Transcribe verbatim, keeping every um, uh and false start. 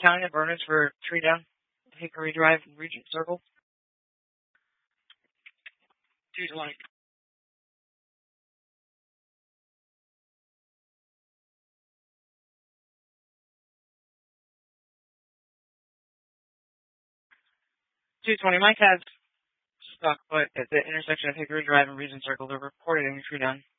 counting the burners for tree down, Hickory Drive, Regent Circle. two twenty. two twenty. Mike has stock foot at the intersection of Hickory Drive and Regent Circle. They're reported in tree down.